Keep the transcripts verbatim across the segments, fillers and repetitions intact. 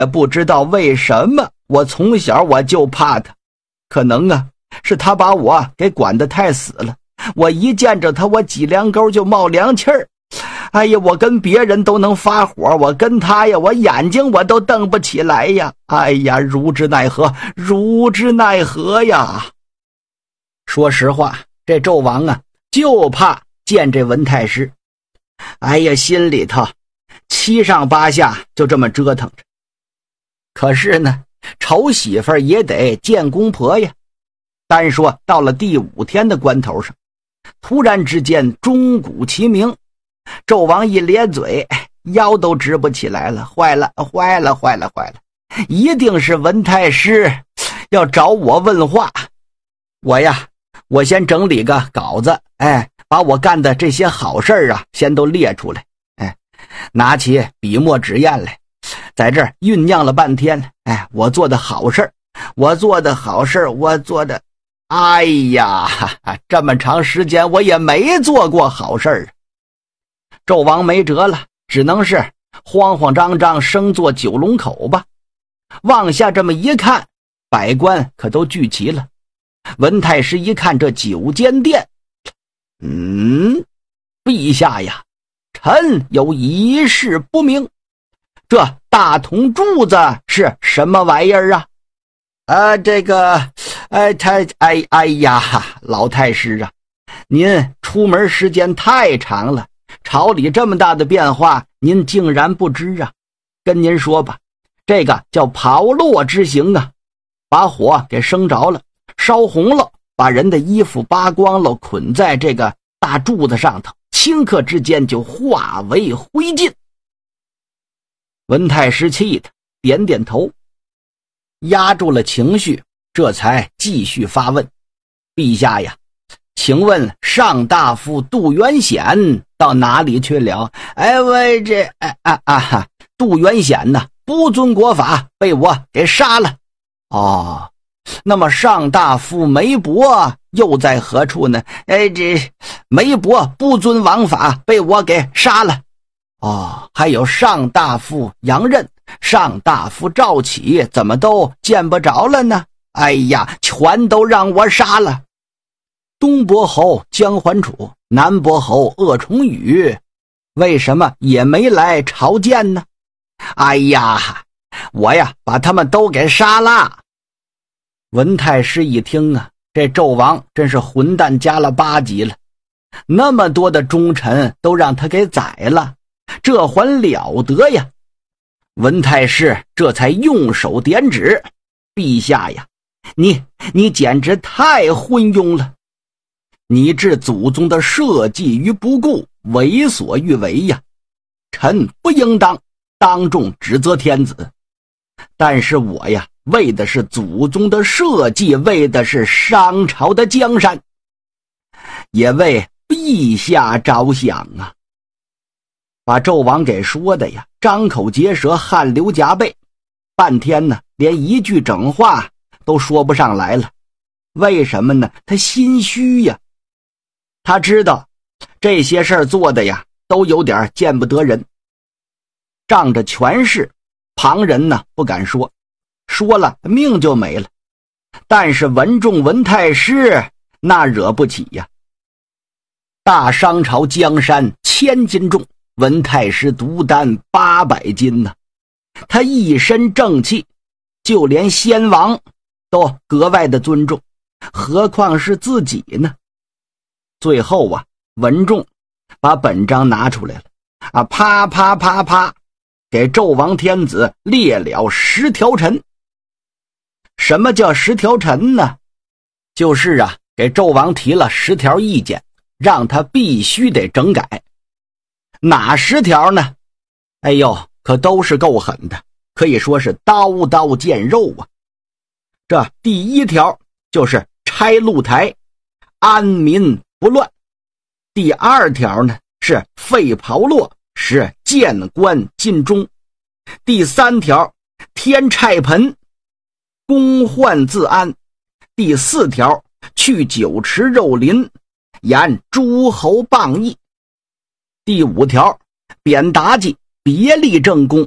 不知道为什么，我从小我就怕他，可能啊是他把我给管得太死了，我一见着他我脊梁沟就冒凉气儿。哎呀，我跟别人都能发火，我跟他呀，我眼睛我都瞪不起来呀！哎呀，如之奈何，如之奈何呀！说实话，这纣王啊，就怕见这文太师。哎呀，心里头七上八下就这么折腾着。可是呢，丑媳妇也得见公婆呀。单说到了第五天的关头上，突然之间钟鼓齐鸣，纣王一咧嘴，腰都直不起来了，坏了坏了坏了坏了，一定是文太师要找我问话。我呀，我先整理个稿子，哎，把我干的这些好事啊先都列出来，哎，拿起笔墨纸砚来，在这儿酝酿了半天，哎，我做的好事我做的好事我做的哎呀，这么长时间我也没做过好事儿。纣王没辙了，只能是慌慌张张升坐九龙口吧。往下这么一看，百官可都聚齐了。文太师一看这九间殿，嗯，陛下呀，臣有一事不明，这大铜柱子是什么玩意儿啊？啊，这个，哎，他，哎，哎呀，老太师啊，您出门时间太长了，朝里这么大的变化，您竟然不知啊？跟您说吧，这个叫炮烙之刑啊，把火给生着了，烧红了，把人的衣服扒光了，捆在这个大柱子上头，顷刻之间就化为灰烬。文太师气的点点头，压住了情绪，这才继续发问：陛下呀，请问上大夫杜元显到哪里去了？哎喂，这哎啊啊，杜元显呢，不遵国法，被我给杀了。哦，那么上大夫梅伯又在何处呢？哎，这梅伯不遵王法，被我给杀了。哦，还有上大夫杨任、上大夫赵启，怎么都见不着了呢？哎呀，全都让我杀了。东伯侯姜桓楚、南伯侯鄂崇禹，为什么也没来朝见呢？哎呀，我呀把他们都给杀了。文太师一听啊，这纣王真是混蛋加了八级了，那么多的忠臣都让他给宰了，这还了得呀！文太师这才用手点指：陛下呀，你你简直太昏庸了，你置祖宗的社稷于不顾，为所欲为呀！臣不应当当众指责天子，但是我呀为的是祖宗的社稷，为的是商朝的江山，也为陛下着想啊！把纣王给说的呀，张口结舌，汗流浃背，半天呢，连一句整话都说不上来了。为什么呢？他心虚呀，他知道这些事儿做的呀，都有点见不得人，仗着权势，旁人呢不敢说，说了命就没了。但是文仲文太师那惹不起呀，大商朝江山千斤重，文太师独担八百斤呢，他一身正气，就连先王都格外的尊重，何况是自己呢？最后啊，文仲把本章拿出来了啊，啪啪啪啪，给纣王天子列了十条陈。什么叫十条陈呢？就是啊，给纣王提了十条意见，让他必须得整改。哪十条呢？哎呦，可都是够狠的，可以说是刀刀见肉啊。这第一条就是拆露台，安民不乱。第二条呢是废炮烙，使谏官尽忠。第三条天钗盆，公患自安。第四条去酒池肉林，严诸侯谤议。第五条贬妲己，别立正宫，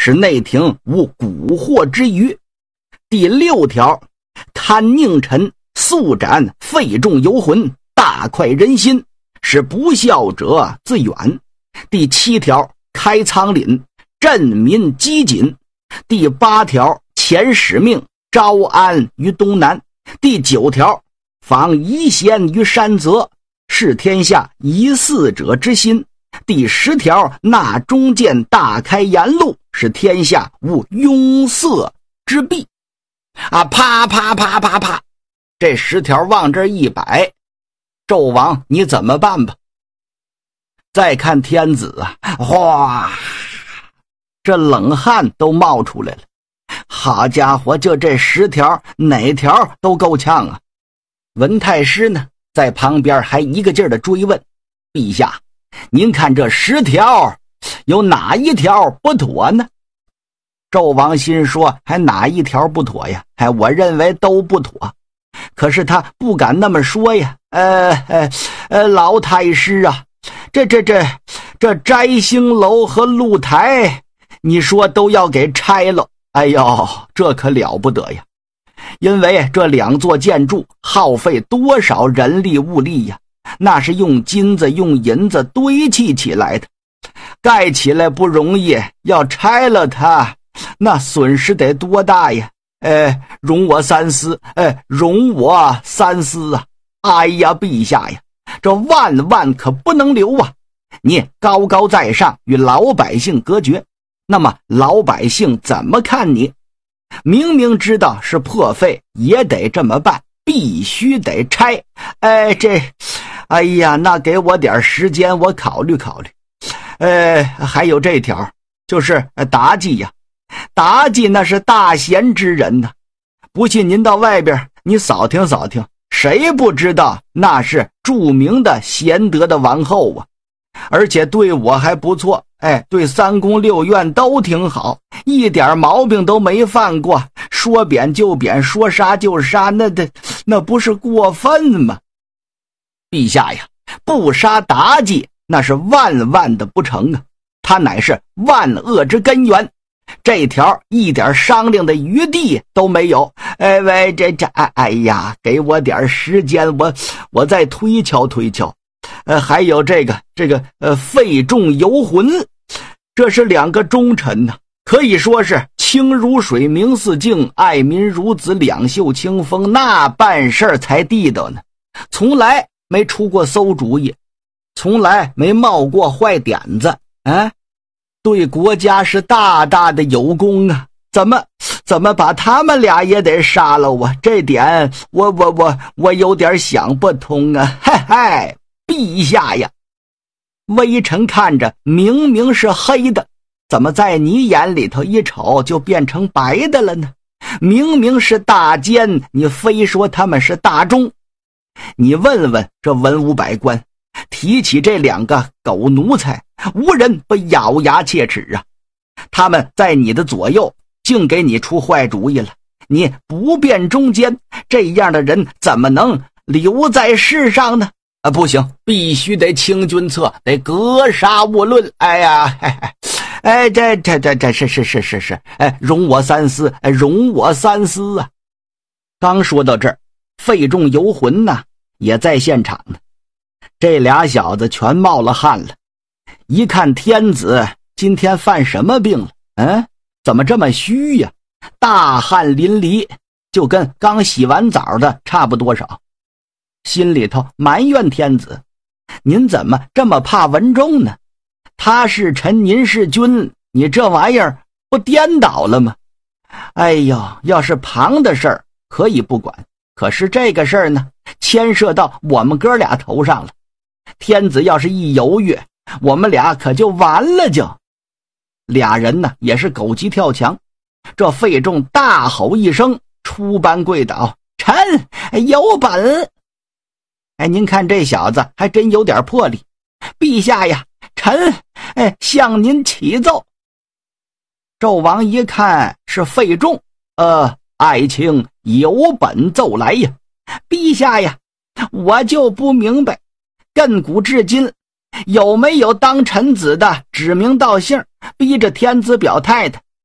使内廷无蛊惑之余。第六条，堪佞臣，速斩废重游魂，大快人心，使不孝者自远。第七条，开仓廪，振民饥馑。第八条，遣使命，招安于东南。第九条，访夷贤于山泽，视天下疑嗣者之心。第十条，纳中谏，大开言路，使天下无拥塞之弊。啊，啪啪啪啪啪，这十条往这一摆，纣王你怎么办吧？再看天子啊，哗，这冷汗都冒出来了。好家伙，就这十条，哪条都够呛啊！文太师呢，在旁边还一个劲儿的追问：陛下，您看这十条有哪一条不妥呢？纣王心说，还哪一条不妥呀？哎，我认为都不妥。可是他不敢那么说呀。呃呃呃，老太师啊，这这这这摘星楼和露台，你说都要给拆了。哎呦，这可了不得呀！因为这两座建筑耗费多少人力物力呀，那是用金子用银子堆砌起来的，盖起来不容易，要拆了它，那损失得多大呀！哎，容我三思，哎，容我三思啊！哎呀，陛下呀，这万万可不能留啊！你高高在上，与老百姓隔绝，那么老百姓怎么看你？明明知道是破费，也得这么办，必须得拆。哎，这，哎呀，那给我点时间，我考虑考虑。呃，还有这条，就是妲己呀，妲己那是大贤之人呐，不信您到外边你扫听扫听，谁不知道那是著名的贤德的王后啊？而且对我还不错，哎，对三宫六院都挺好，一点毛病都没犯过，说贬就贬，说杀就杀，那那那不是过分吗？陛下呀，不杀妲己那是万万的不成啊，他乃是万恶之根源，这条一点商量的余地都没有。哎喂，这这哎哎呀，给我点时间，我我再推敲推敲。呃，还有这个这个呃，废重游魂，这是两个忠臣呢，可以说是清如水，明似镜，爱民如子，两袖清风，那办事才地道呢，从来没出过馊主意，从来没冒过坏点子，啊，对国家是大大的有功啊！怎么怎么把他们俩也得杀了我？这点我我我我有点想不通啊！嗨嗨。陛下呀，微臣看着明明是黑的，怎么在你眼里头一瞅就变成白的了呢？明明是大奸，你非说他们是大忠。你问问这文武百官，提起这两个狗奴才，无人不咬牙切齿啊！他们在你的左右，竟给你出坏主意了，你不辨中间，这样的人怎么能留在世上呢？啊，不行，必须得清君侧，得格杀勿论。哎呀，哎哎，哎，这这这这是是是是是，哎，容我三思，哎，容我三思啊！刚说到这儿，费仲游魂呢也在现场呢，这俩小子全冒了汗了，一看天子今天犯什么病了？嗯，怎么这么虚呀？大汗淋漓，就跟刚洗完澡的差不多少。心里头埋怨天子，您怎么这么怕文仲呢？他是臣，您是君，你这玩意儿不颠倒了吗？哎呦，要是旁的事儿可以不管，可是这个事儿呢，牵涉到我们哥俩头上了。天子要是一犹豫，我们俩可就完了就。俩人呢也是狗急跳墙，这费仲大吼一声，出班跪倒，臣有本。哎，您看这小子还真有点魄力。陛下呀，臣哎向您启奏。纣王一看是费仲，呃，爱卿有本奏来呀。陛下呀，我就不明白，亘古至今有没有当臣子的指名道姓逼着天子表态的？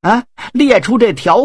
啊，列出这条